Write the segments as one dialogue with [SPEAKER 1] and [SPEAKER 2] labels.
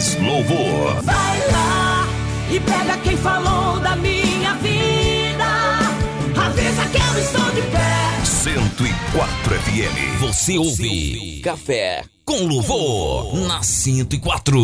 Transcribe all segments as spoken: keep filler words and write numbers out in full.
[SPEAKER 1] mais louvor.
[SPEAKER 2] Vai lá e pega quem falou da minha vida. Avisa que eu estou de pé.
[SPEAKER 1] cento e quatro F M.
[SPEAKER 3] Você ouve Café com Louvor na cento e quatro.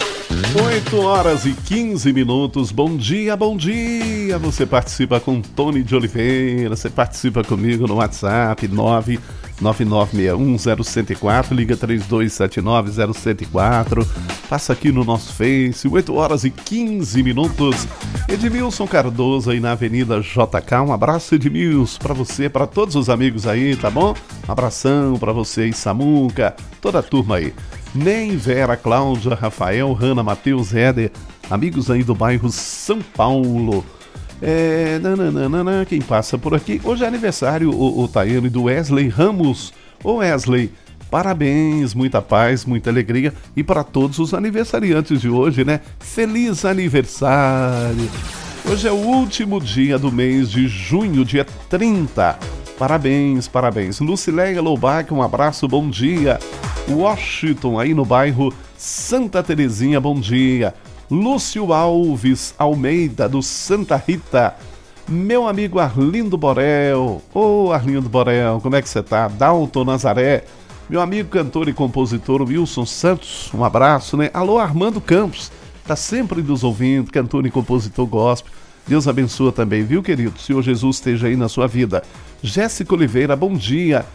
[SPEAKER 4] oito horas e quinze minutos. Bom dia, bom dia. Você participa com Tony de Oliveira. Você participa comigo no WhatsApp nove nove nove seis um zero um zero quatro. Liga três dois sete nove zero um zero quatro. Passa aqui no nosso Face. oito horas e quinze minutos. Edmilson Cardoso aí na Avenida J K. Um abraço, Edmilson, pra você, pra todos os amigos aí, tá bom? Um abração pra vocês, Samuca, toda a turma aí. Nem Vera, Cláudia, Rafael, Hanna, Matheus, Éder, amigos aí do bairro São Paulo. É, nananana, quem passa por aqui? Hoje é aniversário, o, o Taiane, do Wesley Ramos. Ô Wesley, parabéns, muita paz, muita alegria. E para todos os aniversariantes de hoje, né? Feliz aniversário! Hoje é o último dia do mês de junho, dia trinta. Parabéns, parabéns. Lucileia Loubach, um abraço, bom dia. Washington, aí no bairro Santa Terezinha, bom dia. Lúcio Alves Almeida, do Santa Rita. Meu amigo Arlindo Borel. Ô, Arlindo Borel, como é que você tá? Dalton Nazaré. Meu amigo cantor e compositor Wilson Santos, um abraço, né? Alô, Armando Campos, tá sempre nos ouvindo, cantor e compositor gospel. Deus abençoa também, viu, querido? Senhor Jesus esteja aí na sua vida. Jéssica Oliveira, bom dia.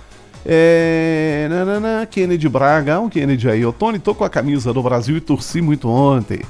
[SPEAKER 4] É... Nanana, Kennedy Braga, ah, o Kennedy aí. Ô, Tony, tô com a camisa do Brasil e torci muito ontem.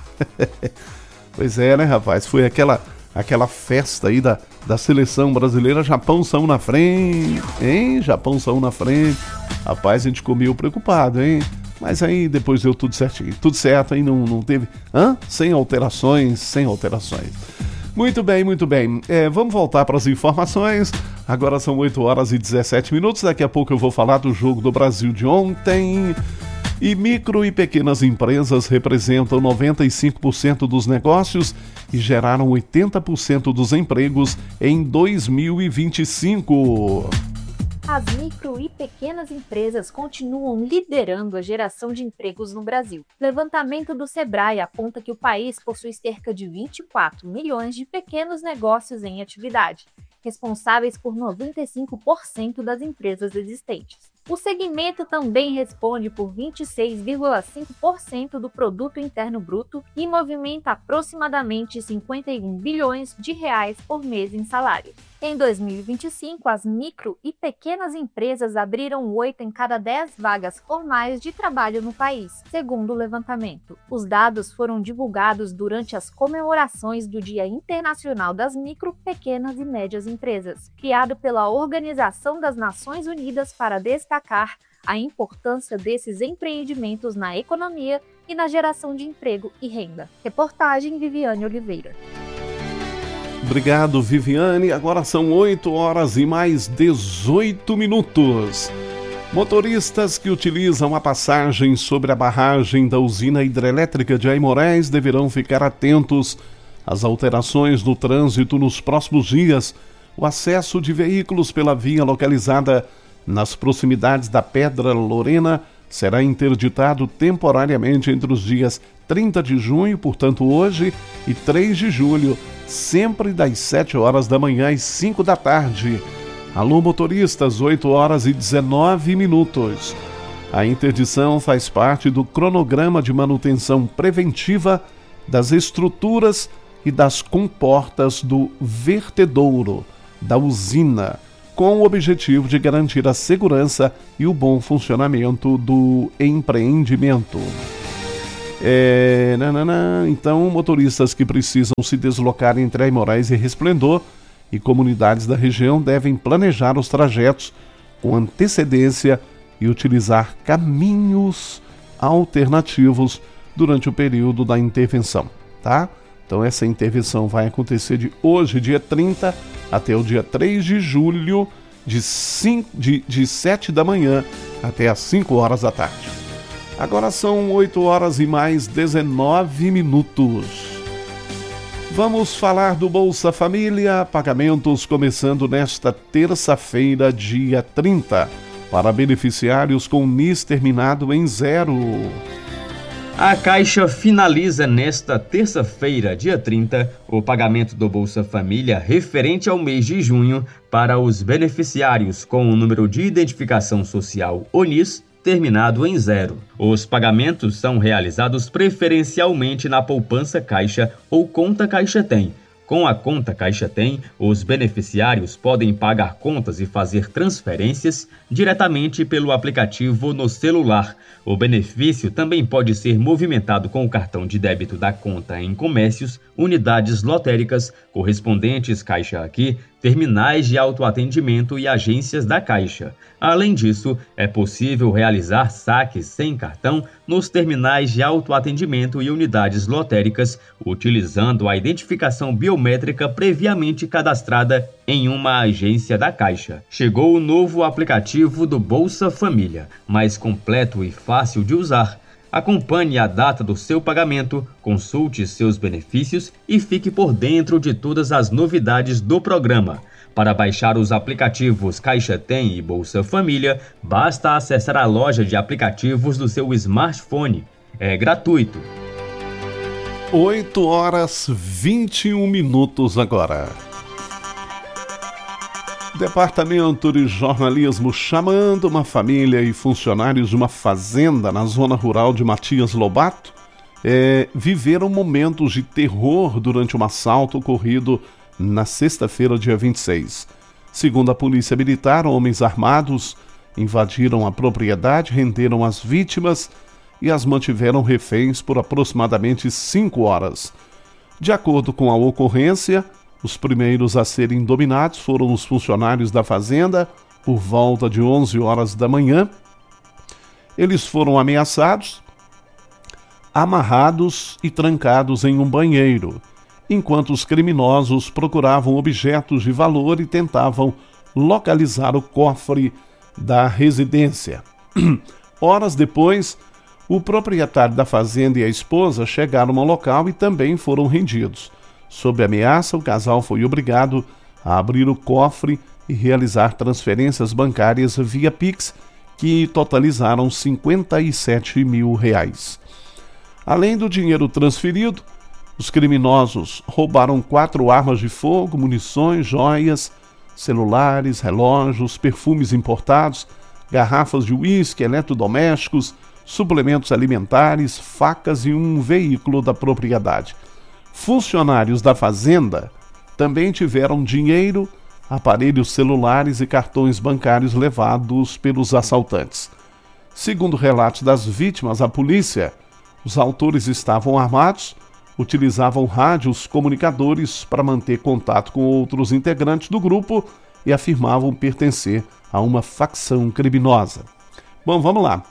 [SPEAKER 4] Pois é, né, rapaz? Foi aquela, aquela festa aí da, da seleção brasileira. Japão saiu na frente, hein? Japão saiu na frente. Rapaz, a gente ficou meio preocupado, hein? Mas aí depois deu tudo certinho. Tudo certo, aí não, não teve... Hã? Sem alterações, sem alterações. Muito bem, muito bem. É, vamos voltar para as informações. Agora são oito horas e dezessete minutos. Daqui a pouco eu vou falar do jogo do Brasil de ontem. E micro e pequenas empresas representam noventa e cinco por cento dos negócios e geraram oitenta por cento dos empregos em dois mil e vinte e cinco.
[SPEAKER 5] As micro e pequenas empresas continuam liderando a geração de empregos no Brasil. O levantamento do Sebrae aponta que o país possui cerca de vinte e quatro milhões de pequenos negócios em atividade, responsáveis por noventa e cinco por cento das empresas existentes. O segmento também responde por vinte e seis vírgula cinco por cento do produto interno bruto e movimenta aproximadamente cinquenta e um bilhões de reais por mês em salários. Em dois mil e vinte e cinco, as micro e pequenas empresas abriram oito em cada dez vagas formais de trabalho no país, segundo o levantamento. Os dados foram divulgados durante as comemorações do Dia Internacional das Micro, Pequenas e Médias Empresas, criado pela Organização das Nações Unidas para destacar a importância desses empreendimentos na economia e na geração de emprego e renda. Reportagem Viviane Oliveira.
[SPEAKER 4] Obrigado, Viviane. Agora são oito horas e mais dezoito minutos. Motoristas que utilizam a passagem sobre a barragem da usina hidrelétrica de Aimorés deverão ficar atentos às alterações no trânsito nos próximos dias. O acesso de veículos pela via localizada nas proximidades da Pedra Lorena será interditado temporariamente entre os dias trinta de junho, portanto hoje, e três de julho, sempre das sete horas da manhã às cinco da tarde. Alô, motoristas, oito horas e dezenove minutos. A interdição faz parte do cronograma de manutenção preventiva das estruturas e das comportas do vertedouro da usina, com o objetivo de garantir a segurança e o bom funcionamento do empreendimento. É, nanana, então, motoristas que precisam se deslocar entre Aimorés e Resplendor e comunidades da região devem planejar os trajetos com antecedência e utilizar caminhos alternativos durante o período da intervenção, tá? Então essa intervenção vai acontecer de hoje, dia trinta, até o dia três de julho, de, cinco, de, de sete da manhã até as cinco horas da tarde. Agora são oito horas e mais dezenove minutos. Vamos falar do Bolsa Família, pagamentos começando nesta terça-feira, dia trinta, para beneficiários com N I S terminado em zero.
[SPEAKER 6] A Caixa finaliza nesta terça-feira, dia trinta, o pagamento do Bolsa Família referente ao mês de junho para os beneficiários com o número de identificação social O N I S terminado em zero. Os pagamentos são realizados preferencialmente na poupança Caixa ou conta Caixa Tem. Com a conta Caixa Tem, os beneficiários podem pagar contas e fazer transferências diretamente pelo aplicativo no celular. O benefício também pode ser movimentado com o cartão de débito da conta em comércios, unidades lotéricas, correspondentes Caixa Aqui, terminais de autoatendimento e agências da Caixa. Além disso, é possível realizar saques sem cartão nos terminais de autoatendimento e unidades lotéricas, utilizando a identificação biométrica previamente cadastrada em uma agência da Caixa. Chegou o novo aplicativo do Bolsa Família, mais completo e fácil de usar. Acompanhe a data do seu pagamento, consulte seus benefícios e fique por dentro de todas as novidades do programa. Para baixar os aplicativos Caixa Tem e Bolsa Família, basta acessar a loja de aplicativos do seu smartphone. É gratuito.
[SPEAKER 4] oito horas e vinte e um minutos agora. Departamento de Jornalismo chamando uma família e funcionários de uma fazenda na zona rural de Matias Lobato é, viveram momentos de terror durante um assalto ocorrido na sexta-feira, dia vinte e seis. Segundo a Polícia Militar, homens armados invadiram a propriedade, renderam as vítimas e as mantiveram reféns por aproximadamente cinco horas. De acordo com a ocorrência, os primeiros a serem dominados foram os funcionários da fazenda por volta de onze horas da manhã. Eles foram ameaçados, amarrados e trancados em um banheiro, enquanto os criminosos procuravam objetos de valor e tentavam localizar o cofre da residência. Horas depois, o proprietário da fazenda e a esposa chegaram ao local e também foram rendidos. Sob ameaça, o casal foi obrigado a abrir o cofre e realizar transferências bancárias via Pix, que totalizaram cinquenta e sete mil reais. Além do dinheiro transferido, os criminosos roubaram quatro armas de fogo, munições, joias, celulares, relógios, perfumes importados, garrafas de uísque, eletrodomésticos, suplementos alimentares, facas e um veículo da propriedade. Funcionários da fazenda também tiveram dinheiro, aparelhos celulares e cartões bancários levados pelos assaltantes. Segundo relatos das vítimas à polícia, os autores estavam armados, utilizavam rádios comunicadores para manter contato com outros integrantes do grupo e afirmavam pertencer a uma facção criminosa. Bom, vamos lá.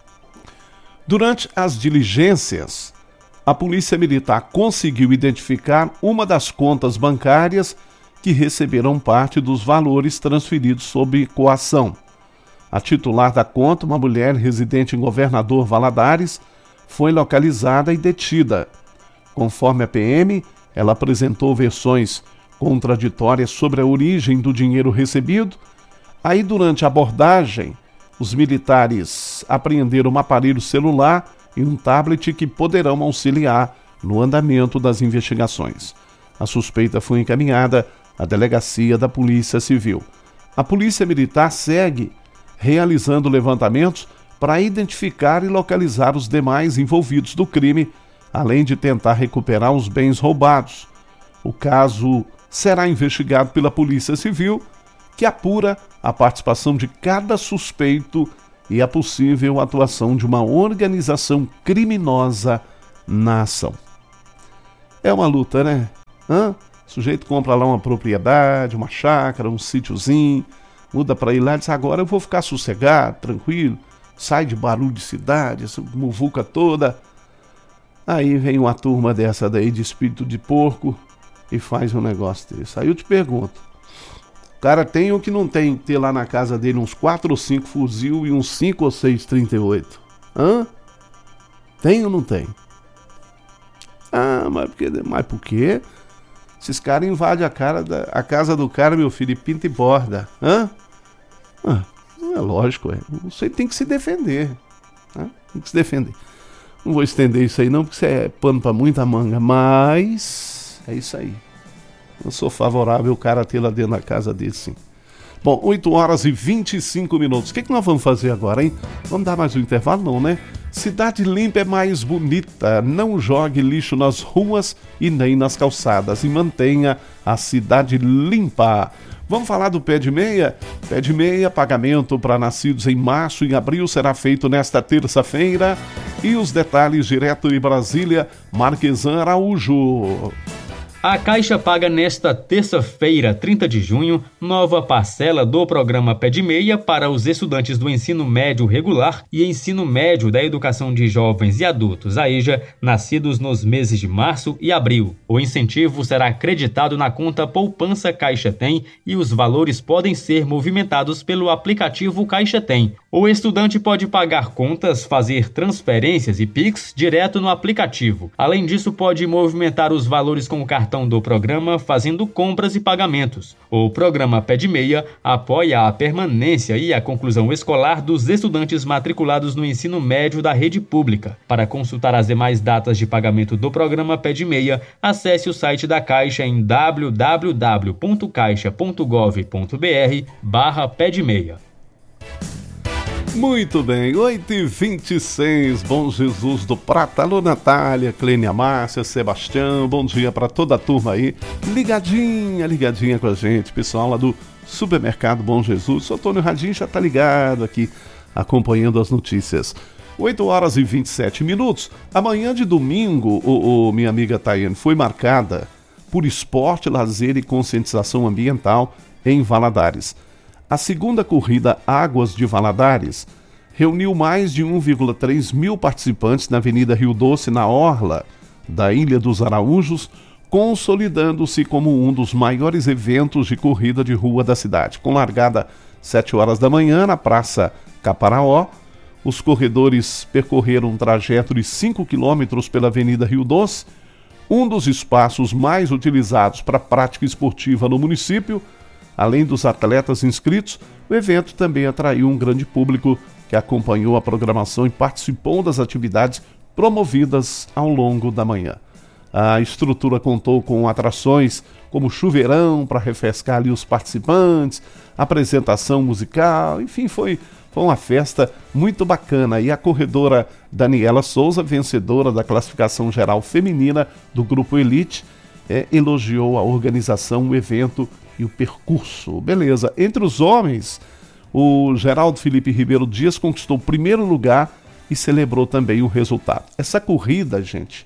[SPEAKER 4] Durante as diligências, a Polícia Militar conseguiu identificar uma das contas bancárias que receberam parte dos valores transferidos sob coação. A titular da conta, uma mulher residente em Governador Valadares, foi localizada e detida. Conforme a P M, ela apresentou versões contraditórias sobre a origem do dinheiro recebido. Aí, durante a abordagem, os militares apreenderam um aparelho celular e um tablet que poderão auxiliar no andamento das investigações. A suspeita foi encaminhada à Delegacia da Polícia Civil. A Polícia Militar segue realizando levantamentos para identificar e localizar os demais envolvidos do crime, além de tentar recuperar os bens roubados. O caso será investigado pela Polícia Civil, que apura a participação de cada suspeito e a possível atuação de uma organização criminosa na ação. É uma luta, né? Hã? O sujeito compra lá uma propriedade, uma chácara, um sítiozinho, muda para ir lá e diz, agora eu vou ficar sossegado, tranquilo, sai de barulho de cidade, essa muvuca toda. Aí vem uma turma dessa daí de espírito de porco e faz um negócio desse. Aí eu te pergunto, o cara tem ou que não tem que ter lá na casa dele uns quatro ou cinco fuzil e uns cinco ou seis trinta e oito? Hã? Tem ou não tem? Ah, mas, porque, mas por quê? Esses caras invadem a, cara da, a casa do cara, meu filho, e pinta e borda. Hã? Ah, é lógico, é. Você tem que se defender. Né? Tem que se defender. Não vou estender isso aí não, porque isso é pano para muita manga, mas é isso aí. Eu sou favorável o cara ter lá dentro da casa dele, sim. Bom, oito horas e vinte e cinco minutos. O que, que nós vamos fazer agora, hein? Vamos dar mais um intervalo, não, né? Cidade limpa é mais bonita. Não jogue lixo nas ruas e nem nas calçadas. E mantenha a cidade limpa. Vamos falar do pé de meia? Pé de meia, pagamento para nascidos em março e abril será feito nesta terça-feira. E os detalhes direto de Brasília, Marquesan Araújo.
[SPEAKER 6] A Caixa paga nesta terça-feira, trinta de junho, nova parcela do programa Pé de Meia para os estudantes do ensino médio regular e ensino médio da educação de jovens e adultos, a EJA, nascidos nos meses de março e abril. O incentivo será acreditado na conta Poupança Caixa Tem e os valores podem ser movimentados pelo aplicativo Caixa Tem. O estudante pode pagar contas, fazer transferências e Pix direto no aplicativo. Além disso, pode movimentar os valores com o cartão do programa fazendo compras e pagamentos. O programa Pé de Meia apoia a permanência e a conclusão escolar dos estudantes matriculados no ensino médio da rede pública. Para consultar as demais datas de pagamento do programa Pé de Meia, acesse o site da Caixa em w w w ponto caixa ponto gov ponto b r barra pé de meia.
[SPEAKER 4] Muito bem, oito e vinte e seis, Bom Jesus do Prata, alô Natália, Clênia Márcia, Sebastião, bom dia para toda a turma aí, ligadinha, ligadinha com a gente, pessoal lá do Supermercado Bom Jesus, o Antônio Radinho já tá ligado aqui, acompanhando as notícias. oito horas e vinte e sete minutos, amanhã de domingo, o, o minha amiga Tayane, foi marcada por esporte, lazer e conscientização ambiental em Valadares. A segunda corrida Águas de Valadares reuniu mais de um vírgula três mil participantes na Avenida Rio Doce, na orla da Ilha dos Araújos, consolidando-se como um dos maiores eventos de corrida de rua da cidade. Com largada às sete horas da manhã na Praça Caparaó, os corredores percorreram um trajeto de cinco quilômetros pela Avenida Rio Doce, um dos espaços mais utilizados para a prática esportiva no município. Além dos atletas inscritos, o evento também atraiu um grande público que acompanhou a programação e participou das atividades promovidas ao longo da manhã. A estrutura contou com atrações como chuveirão para refrescar ali os participantes, apresentação musical, enfim, foi, foi uma festa muito bacana. E a corredora Daniela Souza, vencedora da classificação geral feminina do Grupo Elite, é, elogiou a organização, o evento e o percurso. Beleza. Entre os homens, o Geraldo Felipe Ribeiro Dias conquistou o primeiro lugar e celebrou também o resultado. Essa corrida, gente,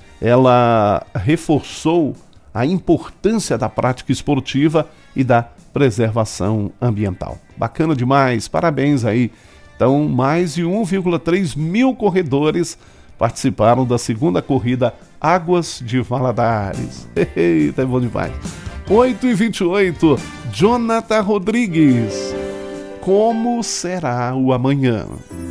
[SPEAKER 4] ela reforçou a importância da prática esportiva e da preservação ambiental. Bacana demais, parabéns aí. Então, mais de um vírgula três mil corredores participaram da segunda corrida Águas de Valadares. Eita, é bom demais. oito e vinte e oito, Jonathan Rodrigues. Como será o amanhã?